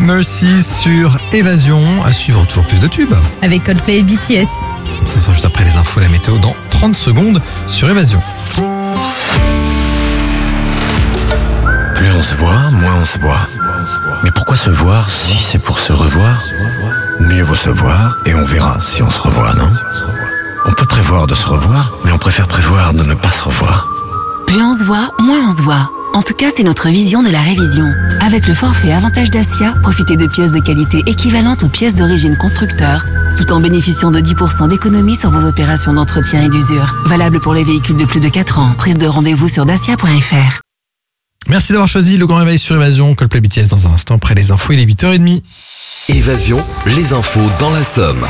Mercy sur Évasion. À suivre toujours plus de tubes. Avec Coldplay et BTS. Ce sera juste après les infos et la météo dans 30 secondes sur Évasion. Plus on se voit, moins on se voit. Mais pourquoi se voir si c'est pour se revoir? Mieux vaut se voir et on verra si on se revoit, non? On peut prévoir de se revoir, mais on préfère prévoir de ne pas se revoir. Plus on se voit, moins on se voit. En tout cas, c'est notre vision de la révision. Avec le forfait Avantage Dacia, profitez de pièces de qualité équivalentes aux pièces d'origine constructeur, tout en bénéficiant de 10% d'économie sur vos opérations d'entretien et d'usure. Valable pour les véhicules de plus de 4 ans. Prise de rendez-vous sur dacia.fr. Merci d'avoir choisi le Grand Réveil sur Évasion. Coldplay BTS dans un instant, après les infos, il est 8h30. Évasion, les infos dans la Somme.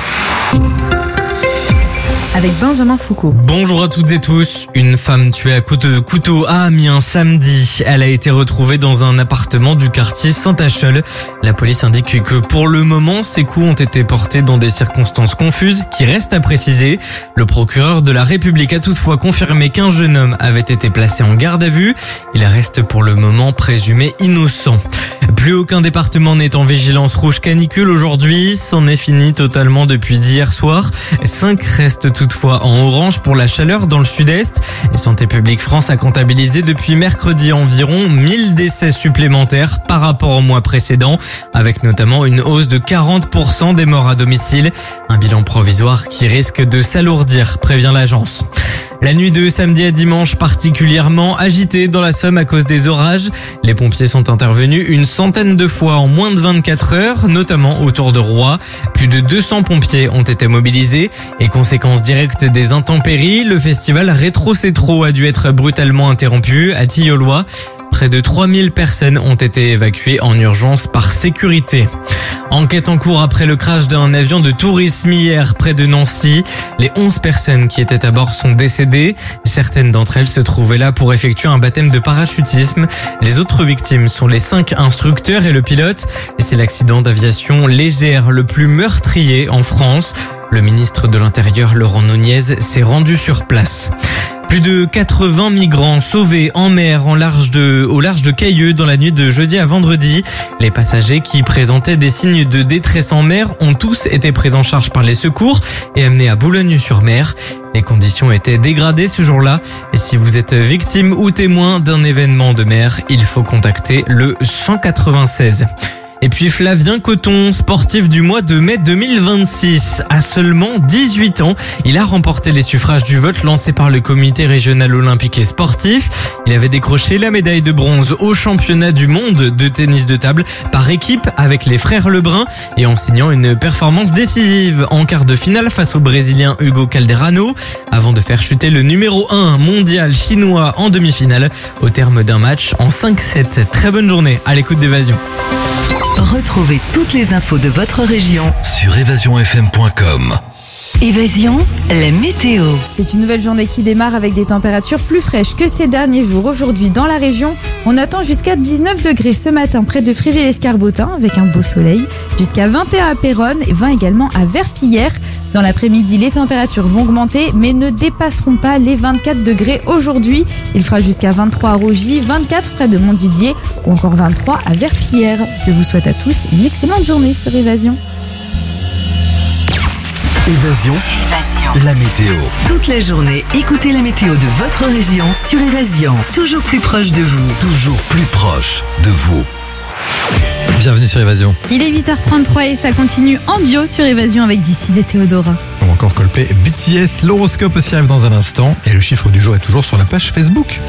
Avec Benjamin Foucault. Bonjour à toutes et tous. Une femme tuée à coups de couteau à Amiens samedi. Elle a été retrouvée dans un appartement du quartier Saint-Acheul. La police indique que pour le moment, ces coups ont été portés dans des circonstances confuses qui restent à préciser. Le procureur de la République a toutefois confirmé qu'un jeune homme avait été placé en garde à vue. Il reste pour le moment présumé innocent. Plus aucun département n'est en vigilance rouge canicule aujourd'hui. C'en est fini totalement depuis hier soir. 5 restent toutefois en orange pour la chaleur dans le sud-est. Et Santé publique France a comptabilisé depuis mercredi environ 1000 décès supplémentaires par rapport au mois précédent, avec notamment une hausse de 40% des morts à domicile. Un bilan provisoire qui risque de s'alourdir, prévient l'agence. La nuit de samedi à dimanche particulièrement agitée dans la Somme à cause des orages. Les pompiers sont intervenus une centaine de fois en moins de 24 heures, notamment autour de Roye. Plus de 200 pompiers ont été mobilisés et conséquence directe des intempéries, le festival Rétro C'est Trop a dû être brutalement interrompu à Tilloloy. Près de 3000 personnes ont été évacuées en urgence par sécurité. Enquête en cours après le crash d'un avion de tourisme hier près de Nancy. Les 11 personnes qui étaient à bord sont décédées. Certaines d'entre elles se trouvaient là pour effectuer un baptême de parachutisme. Les autres victimes sont les 5 instructeurs et le pilote. Et c'est l'accident d'aviation légère le plus meurtrier en France. Le ministre de l'Intérieur, Laurent Nunez, s'est rendu sur place. Plus de 80 migrants sauvés en mer au large de Cailleux dans la nuit de jeudi à vendredi. Les passagers qui présentaient des signes de détresse en mer ont tous été pris en charge par les secours et amenés à Boulogne-sur-Mer. Les conditions étaient dégradées ce jour-là. Et si vous êtes victime ou témoin d'un événement de mer, il faut contacter le 196. Et puis Flavien Coton, sportif du mois de mai 2026, à seulement 18 ans. Il a remporté les suffrages du vote lancé par le comité régional olympique et sportif. Il avait décroché la médaille de bronze au championnat du monde de tennis de table par équipe avec les frères Lebrun et en signant une performance décisive en quart de finale face au Brésilien Hugo Calderano avant de faire chuter le numéro 1 mondial chinois en demi-finale au terme d'un match en 5-7. Très bonne journée à l'écoute d'Évasion. Retrouvez toutes les infos de votre région Sur évasionfm.com. Évasion, la météo. C'est une nouvelle journée qui démarre avec des températures plus fraîches que ces derniers jours. Aujourd'hui, dans la région, on attend jusqu'à 19 degrés ce matin près de Fréville-Escarbotin avec un beau soleil. Jusqu'à 21 à Péronne et 20 également à Verpillière. Dans l'après-midi, les températures vont augmenter mais ne dépasseront pas les 24 degrés aujourd'hui. Il fera jusqu'à 23 à Rogy, 24 près de Montdidier ou encore 23 à Verpillière. Je vous souhaite à tous une excellente journée sur Évasion. Évasion, la météo. Toute la journée, écoutez la météo de votre région sur Évasion. Toujours plus proche de vous. Toujours plus proche de vous. Bienvenue sur Évasion. Il est 8h33 et ça continue en bio sur Évasion avec Dicis et Théodora. Ou encore Coldplay BTS. L'horoscope aussi arrive dans un instant. Et le chiffre du jour est toujours sur la page Facebook.